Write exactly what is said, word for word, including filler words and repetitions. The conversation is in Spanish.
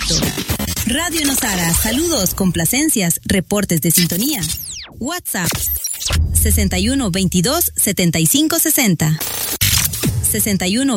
Quito. Radio Nosara, saludos, complacencias, reportes de sintonía. WhatsApp sesenta y uno veintidós setenta y cinco sesenta. sesenta y uno